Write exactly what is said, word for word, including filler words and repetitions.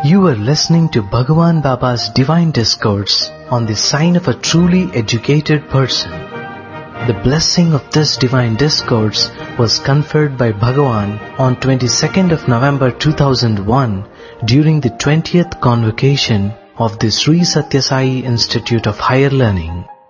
You are listening to Bhagavan Baba's Divine Discourse on the sign of a truly educated person. The blessing of this Divine Discourse was conferred by Bhagavan on twenty-second of November two thousand one during the twentieth convocation of the Sri Satya Sai Institute of Higher Learning.